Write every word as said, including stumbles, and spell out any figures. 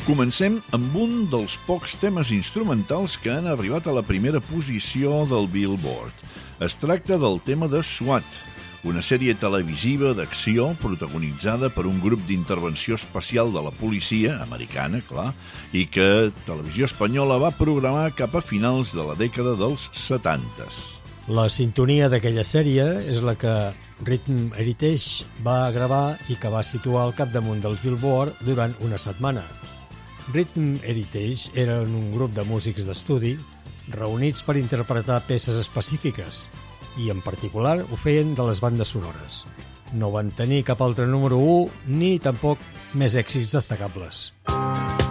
Comencem amb un dels pocs temes instrumentals que han arribat a la primera posició del Billboard. Es tracta del tema de SWAT, una sèrie televisiva d'acció protagonitzada per un grup d'intervenció especial de la policia, americana, clar, i que Televisió Espanyola va programar cap a finals de la dècada dels setantes. La sintonia d'aquella sèrie és la que Rhythm Heritage va gravar i que va situar al capdamunt dels Billboard durant una setmana. Rhythm Heritage eren un grup de músics d'estudi reunits per interpretar peces específiques i, en particular, ho feien de les bandes sonores. No van tenir cap altre número u ni tampoc més èxits destacables.